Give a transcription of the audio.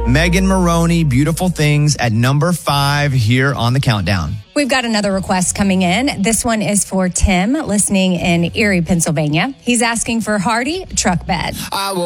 Megan Maroney, Beautiful Things at number 5 here on the countdown. We've got another request coming in. This one is for Tim, listening in Erie, Pennsylvania. He's asking for Hardy, Truck Bed. I will